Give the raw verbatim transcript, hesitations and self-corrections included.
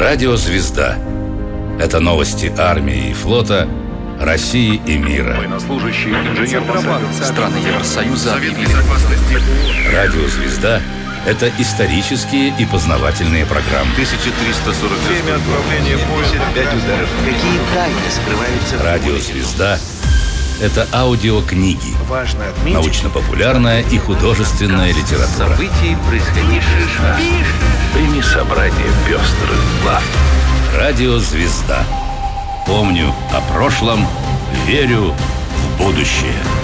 Радио «Звезда». Это новости армии и флота, России и мира. Военнослужащие, инженер страны Евросоюза объявили. Радио «Звезда» — это исторические и познавательные программы. тысяча триста сорок время отправления поезда. Пять ударов. Какие тайны скрываются? Радио «Звезда» — это аудиокниги, Важно отметить. научно-популярная и художественная литература. Событий, происходивших. Прими собрание пестрых глав. Радио «Звезда». Помню о прошлом, верю в будущее.